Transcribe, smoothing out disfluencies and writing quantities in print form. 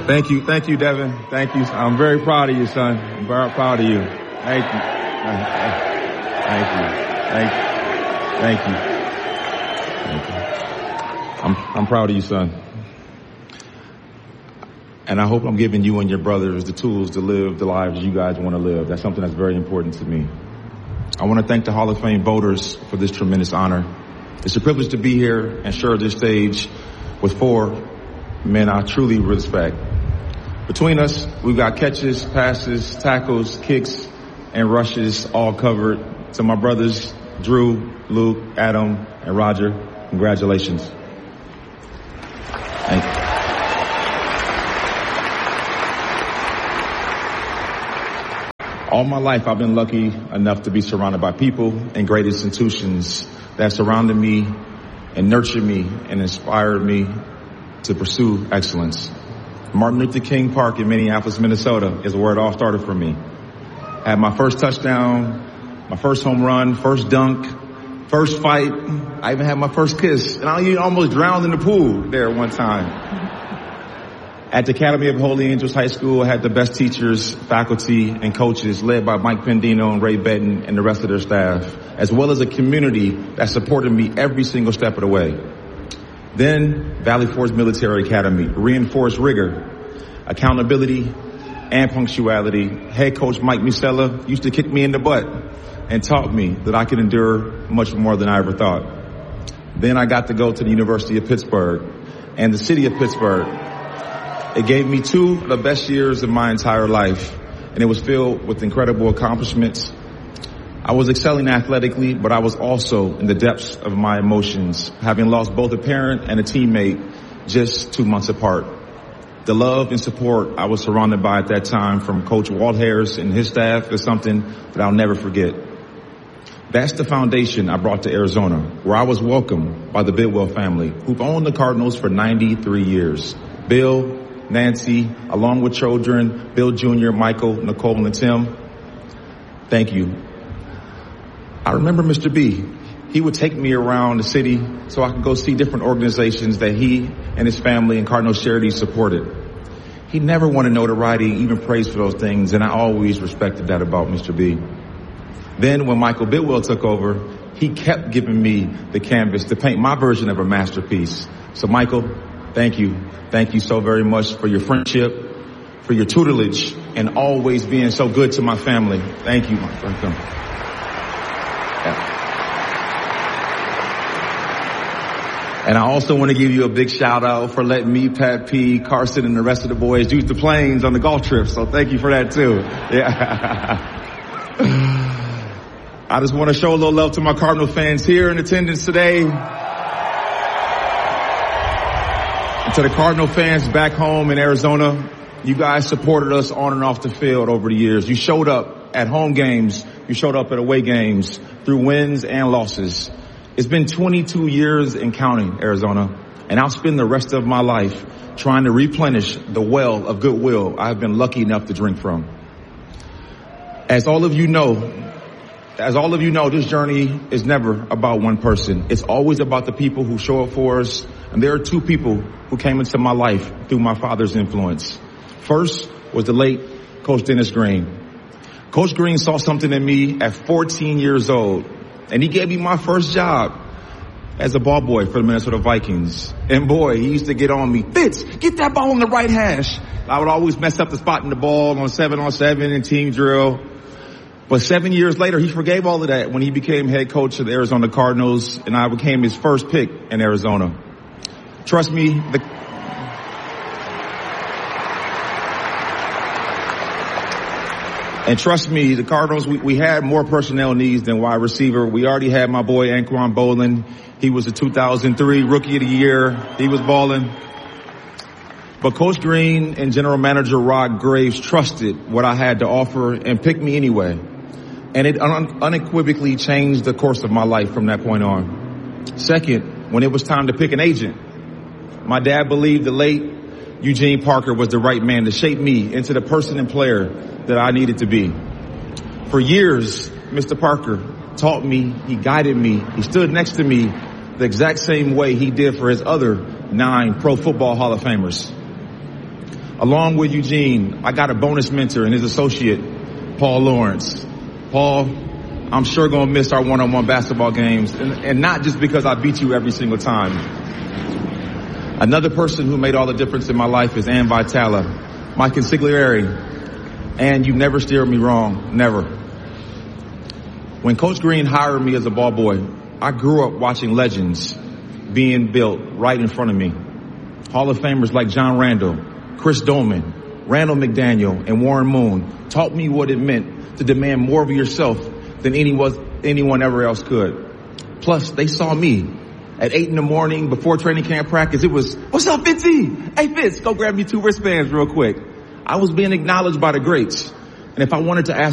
Thank you, Devin. Thank you. I'm very proud of you, son. I'm very proud of you. Thank you. Thank you. I'm proud of you, son. And I hope I'm giving you and your brothers the tools to live the lives you guys want to live. That's something that's very important to me. I want to thank the Hall of Fame voters for this tremendous honor. It's a privilege to be here and share this stage with four men I truly respect. Between us, we've got catches, passes, tackles, kicks, and rushes all covered. To my brothers, Drew, Luke, Adam, and Roger, congratulations. Thank you. All my life, I've been lucky enough to be surrounded by people and great institutions that surrounded me and nurtured me and inspired me to pursue excellence. Martin Luther King Park in Minneapolis, Minnesota is where it all started for me. I had my first touchdown, my first home run, first dunk, first fight. I even had my first kiss, and I almost drowned in the pool there one time. At the Academy of Holy Angels High School, I had the best teachers, faculty, and coaches led by Mike Pendino and Ray Benton and the rest of their staff, as well as a community that supported me every single step of the way. Then Valley Forge Military Academy reinforced rigor, accountability, and punctuality. Head coach Mike Musella used to kick me in the butt and taught me that I could endure much more than I ever thought. Then I got to go to the University of Pittsburgh and the city of Pittsburgh. It gave me two of the best years of my entire life, and it was filled with incredible accomplishments. I was excelling athletically, but I was also in the depths of my emotions, having lost both a parent and a teammate just 2 months apart. The love and support I was surrounded by at that time from Coach Walt Harris and his staff is something that I'll never forget. That's the foundation I brought to Arizona, where I was welcomed by the Bidwell family, who've owned the Cardinals for 93 years. Bill, Nancy, along with children, Bill Jr., Michael, Nicole, and Tim. Thank you. I remember Mr. B. He would take me around the city so I could go see different organizations that he and his family and Cardinal Charities supported. He never wanted notoriety, even praise for those things, and I always respected that about Mr. B. Then when Michael Bidwell took over, he kept giving me the canvas to paint my version of a masterpiece. So Michael, thank you. Thank you so very much for your friendship, for your tutelage, and always being so good to my family. Thank you, my friend. And I also want to give you a big shout out for letting me, Pat P, Carson, and the rest of the boys use the planes on the golf trip. So thank you for that too. Yeah. I just want to show a little love to my Cardinal fans here in attendance today. And to the Cardinal fans back home in Arizona, you guys supported us on and off the field over the years. You showed up at home games. You showed up at away games through wins and losses. It's been 22 years and counting, Arizona, and I'll spend the rest of my life trying to replenish the well of goodwill I've been lucky enough to drink from. As all of you know, this journey is never about one person. It's always about the people who show up for us, and there are two people who came into my life through my father's influence. First was the late Coach Dennis Green. Coach Green saw something in me at 14 years old. And he gave me my first job as a ball boy for the Minnesota Vikings. And boy, he used to get on me. Fitz, get that ball on the right hash. I would always mess up the spot in the ball on 7-on-7 and team drill. But 7 years later, he forgave all of that when he became head coach of the Arizona Cardinals, and I became his first pick in Arizona. Trust me, the Cardinals, we had more personnel needs than wide receiver. We already had my boy Anquan Boldin. He was a 2003 Rookie of the Year. He was balling. But Coach Green and General Manager Rod Graves trusted what I had to offer and picked me anyway. And it unequivocally changed the course of my life from that point on. Second, when it was time to pick an agent, my dad believed the late Eugene Parker was the right man to shape me into the person and player that I needed to be. For years, Mr. Parker taught me, he guided me, he stood next to me the exact same way he did for his other 9 Pro Football Hall of Famers. Along with Eugene, I got a bonus mentor and his associate, Paul Lawrence. Paul, I'm sure going to miss our one-on-one basketball games, and not just because I beat you every single time. Another person who made all the difference in my life is Ann Vitala, my consigliere. And you never steered me wrong, never. When Coach Green hired me as a ball boy, I grew up watching legends being built right in front of me. Hall of Famers like John Randall, Chris Dolman, Randall McDaniel, and Warren Moon taught me what it meant to demand more of yourself than anyone ever else could. Plus, they saw me at 8 a.m. before training camp practice. It was, "What's up, Fitzy? Hey, Fitz, go grab me 2 wristbands real quick." I was being acknowledged by the greats. And if I wanted to ask